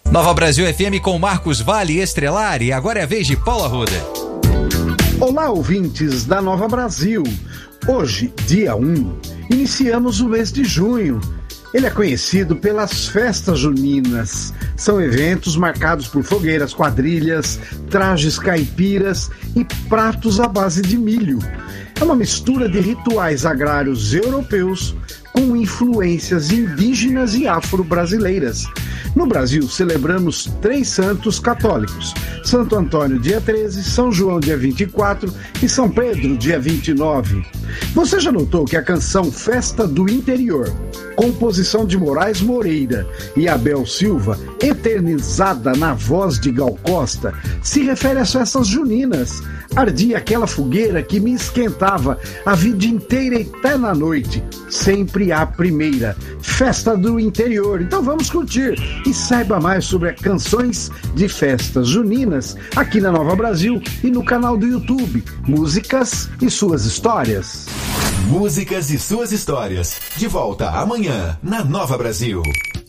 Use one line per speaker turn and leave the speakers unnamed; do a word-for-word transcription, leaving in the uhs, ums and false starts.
Nova Brasil F M com Marcos Vale Estrelar, e agora é a vez de Paulo Arruda.
Olá, ouvintes da Nova Brasil. Hoje, dia um, iniciamos o mês de junho. Ele é conhecido pelas festas juninas. São eventos marcados por fogueiras, quadrilhas, trajes caipiras e pratos à base de milho. É uma mistura de rituais agrários europeus com influências indígenas e afro-brasileiras. No Brasil, celebramos três santos católicos: Santo Antônio, dia treze, São João, dia vinte e quatro e São Pedro, dia vinte e nove. Você já notou que a canção Festa do Interior, composição de Moraes Moreira e Abel Silva, eternizada na voz de Gal Costa, se refere às festas juninas? Ardia aquela fogueira que me esquentava a vida inteira e até na noite, sempre a primeira. Festa do Interior. Então vamos curtir e saiba mais sobre as canções de festas juninas aqui na Nova Brasil e no canal do YouTube Músicas e Suas Histórias.
Músicas e Suas Histórias. De volta amanhã na Nova Brasil.